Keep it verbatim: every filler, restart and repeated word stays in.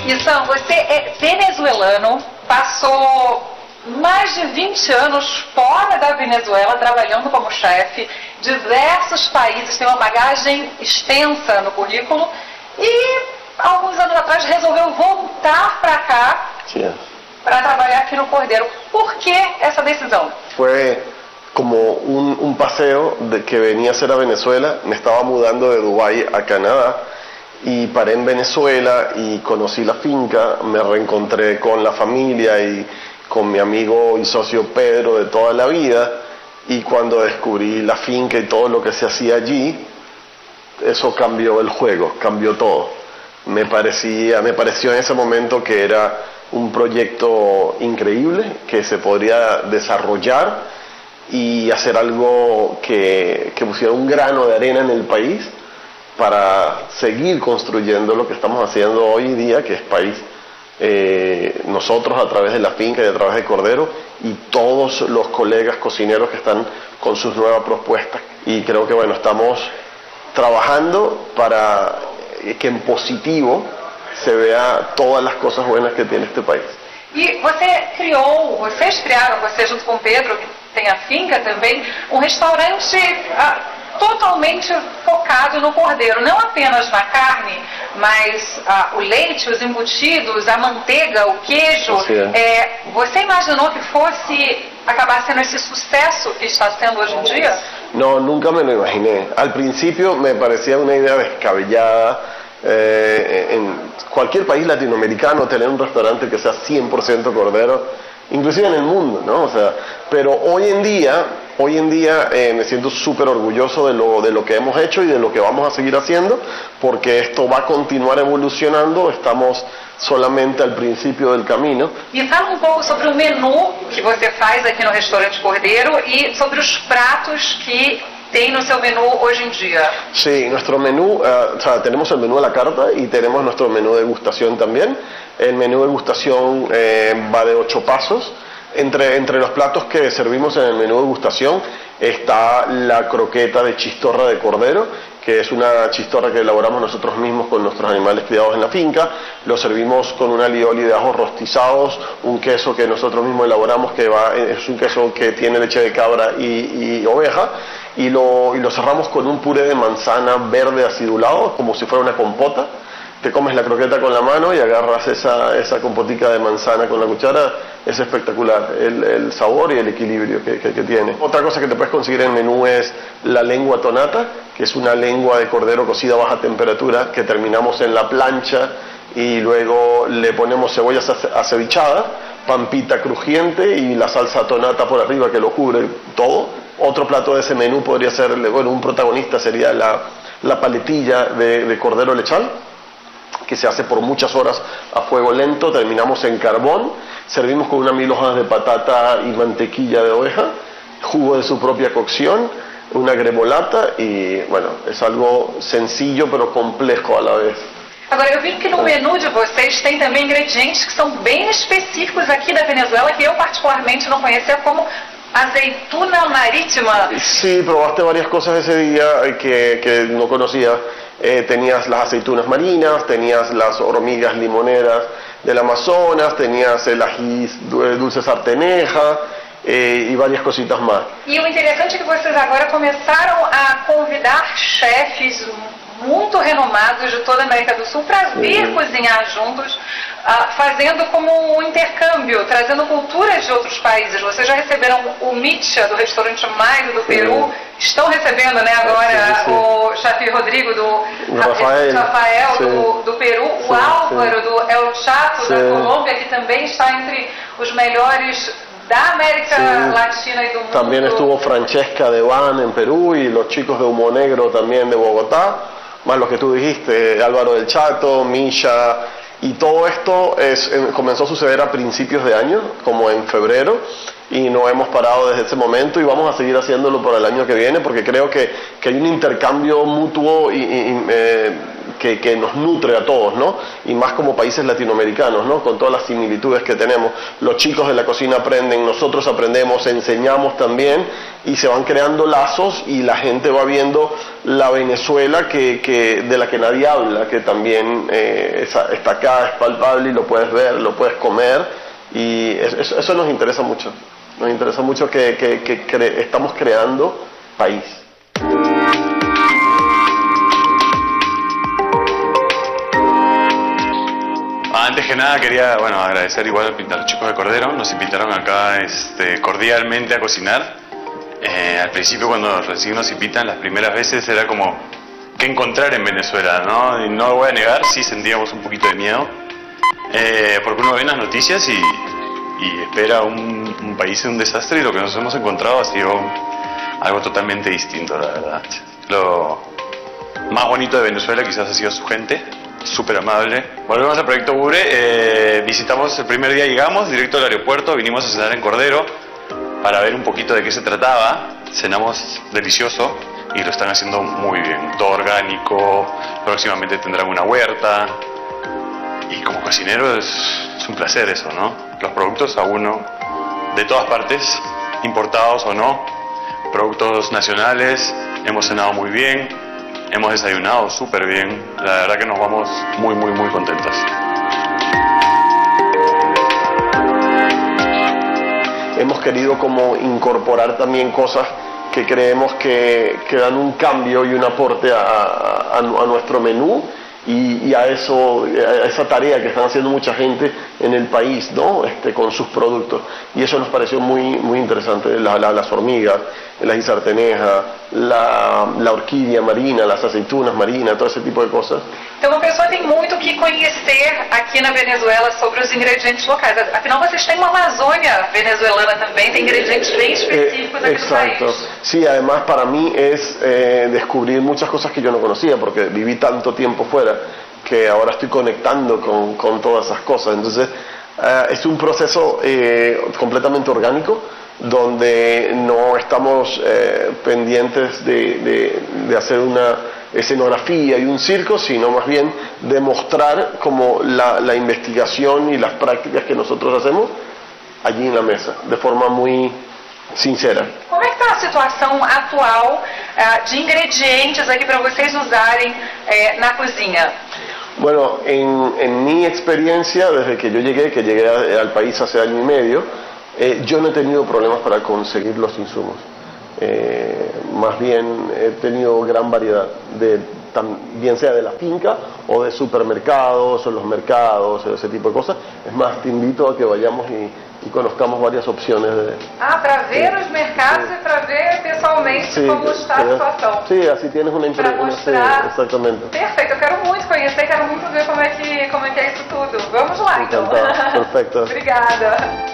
E Sam, você é venezuelano, passou mais de vinte anos fora da Venezuela, trabalhando como chefe, diversos países, tem uma bagagem extensa no currículo, e alguns anos atrás resolveu voltar para cá para trabalhar aqui no Cordeiro. Por que essa decisão? Foi como un, un paseo de que venía a hacer a Venezuela. Me estaba mudando de Dubái a Canadá y paré en Venezuela y conocí la finca, me reencontré con la familia y con mi amigo y socio Pedro de toda la vida, y cuando descubrí la finca y todo lo que se hacía allí, eso cambió el juego, cambió todo. Me parecía, me pareció en ese momento que era un proyecto increíble, que se podría desarrollar y hacer algo que, que pusiera un grano de arena en el país para seguir construyendo lo que estamos haciendo hoy día, que es país. Eh, nosotros a través de la finca y a través de Cordero, y todos los colegas cocineros que están con sus nuevas propuestas, y creo que bueno, estamos trabajando para que en positivo se vea todas las cosas buenas que tiene este país. E você criou, vocês criaram, você junto com o Pedro, que tem a finca também, um restaurante ah, totalmente focado no cordeiro, não apenas na carne, mas ah, o leite, os embutidos, a manteiga, o queijo. É, você imaginou que fosse acabar sendo esse sucesso que está sendo hoje em dia? No, nunca me lo imaginé. Al principio me parecía una idea descabellada. Eh, en cualquier país latinoamericano tener un restaurante que sea cien por ciento cordero, inclusive en el mundo, ¿no? O sea, pero hoy en día, hoy en día eh, me siento súper orgulloso de lo, de lo que hemos hecho y de lo que vamos a seguir haciendo, porque esto va a continuar evolucionando, estamos solamente al principio del camino. E fala um pouco sobre o menu que você faz aqui no Restaurante Cordeiro e sobre os pratos que tem no seu menú hoje en día. Sí, nuestro menú, uh, o sea, tenemos el menú a la carta y tenemos nuestro menú de degustación también. El menú de degustación eh, va de ocho pasos. Entre, entre los platos que servimos en el menú de degustación está la croqueta de chistorra de cordero, que es una chistorra que elaboramos nosotros mismos con nuestros animales criados en la finca. Lo servimos con un alioli de ajos rostizados, un queso que nosotros mismos elaboramos, que va, es un queso que tiene leche de cabra y, y oveja, y lo, y lo cerramos con un puré de manzana verde acidulado, como si fuera una compota. Te comes la croqueta con la mano y agarras esa, esa compotica de manzana con la cuchara. Es espectacular el, el sabor y el equilibrio que, que, que tiene. Otra cosa que te puedes conseguir en el menú es la lengua tonata, que es una lengua de cordero cocida a baja temperatura, que terminamos en la plancha y luego le ponemos cebollas acevichadas, pampita crujiente y la salsa tonata por arriba que lo cubre todo. Otro plato de ese menú podría ser, bueno, un protagonista sería la, la paletilla de, de cordero lechal, que se hace por muchas horas a fuego lento, terminamos en carbón, servimos con unas mil hojas de patata y mantequilla de oveja, jugo de su propia cocción, una gremolata y bueno, es algo sencillo pero complejo a la vez. Agora, eu vi que no menu de vocês tem também ingredientes que são bem específicos aqui da Venezuela, que eu particularmente não conhecia, como aceituna marítima. Sí, probaste varias cosas ese día que, que no conocía. Eh, tenías las aceitunas marinas, tenías las hormigas limoneras del Amazonas, tenías el ají dulce sarteneja eh, e várias cositas mais. E o interessante é que vocês agora começaram a convidar chefes muito renomados de toda a América do Sul para vir cozinhar juntos, uh, fazendo como um intercâmbio, trazendo culturas de outros países. Vocês já receberam o Micha, do restaurante Maio do Peru, estão recebendo, né, agora sim, sim. o chefe Rodrigo do Rafael, Rafael do, do Peru, sim, o Álvaro sim. do El Chato sim. da Colômbia, que também está entre os melhores da América sí. Latina y del mundo. También estuvo Francesca de Van en Perú y los chicos de Humo Negro también de Bogotá, más lo que tú dijiste, Álvaro del Chato, Misha, y todo esto es, comenzó a suceder a principios de año, como en febrero, y no hemos parado desde ese momento y vamos a seguir haciéndolo por el año que viene porque creo que, que hay un intercambio mutuo y, y, eh, que, que nos nutre a todos, ¿no? Y más como países latinoamericanos, ¿no? Con todas las similitudes que tenemos. Los chicos de la cocina aprenden, nosotros aprendemos, enseñamos también y se van creando lazos y la gente va viendo la Venezuela que, que, de la que nadie habla, que también eh, está, está acá, es palpable y lo puedes ver, lo puedes comer y eso, eso nos interesa mucho. Nos interesa mucho que, que, que cre estamos creando país. Antes que nada quería bueno, agradecer igual a los chicos de Cordero, nos invitaron acá este, cordialmente a cocinar. Eh, al principio cuando recién nos invitan, las primeras veces era como qué encontrar en Venezuela, ¿no? Y no lo voy a negar, sí sentíamos un poquito de miedo, eh, porque uno ve las noticias y, y espera un, un país en un desastre y lo que nos hemos encontrado ha sido algo totalmente distinto, la verdad. Lo más bonito de Venezuela quizás ha sido su gente. Súper amable. Volvemos al proyecto Bure. Eh, visitamos el primer día, llegamos directo al aeropuerto, vinimos a cenar en Cordero para ver un poquito de qué se trataba. Cenamos delicioso y lo están haciendo muy bien. Todo orgánico, próximamente tendrán una huerta. Y como cocinero es, es un placer eso, ¿no? Los productos a uno, de todas partes, importados o no, productos nacionales, hemos cenado muy bien. Hemos desayunado súper bien, la verdad que nos vamos muy, muy, muy contentos. Hemos querido como incorporar también cosas que creemos que, que dan un cambio y un aporte a, a, a nuestro menú y, y a, eso, a esa tarea que están haciendo mucha gente en el país, ¿no? Este, con sus productos. Y eso nos pareció muy, muy interesante, la, la, las hormigas, la isarteneja, la, la orquídea marina, las aceitunas marinas, todo ese tipo de cosas. Então a pessoa tem muito que conhecer aqui na Venezuela sobre os ingredientes locais. Afinal, vocês têm uma Amazônia venezuelana também, tem ingredientes bem específicos eh, aqui no país. Exacto. Sí, además para mí es eh, descubrir muchas cosas que yo no conocía, porque viví tanto tiempo fuera, que ahora estoy conectando con, con todas esas cosas. Entonces, eh, es un proceso eh, completamente orgánico, donde no estamos eh, pendientes de, de, de hacer una escenografía y un circo, sino más bien demostrar como la, la investigación y las prácticas que nosotros hacemos allí en la mesa, de forma muy sincera. Como é que está a situação atual uh, de ingredientes aqui para vocês usarem uh, na cozinha? Bueno, en, en mi experiencia, desde que yo llegué, que llegué a, al país hace año y medio, eh, yo no he tenido problemas para conseguir los insumos. Eh, más bien he tenido gran variedad, de, tan, bien sea de la finca o de supermercados o los mercados, ese tipo de cosas. Es más, te invito a que vayamos y, y conozcamos varias opciones. De, ah, para ver sí, os mercados sí. E para ver pessoalmente sí, como está a situação. Sí, así tienes una impresión. Sí, exactamente. Perfeito, eu quero muito conhecer, quero muito ver como é que, como é que é isso tudo. Vamos lá, então. Perfecto. Obrigada.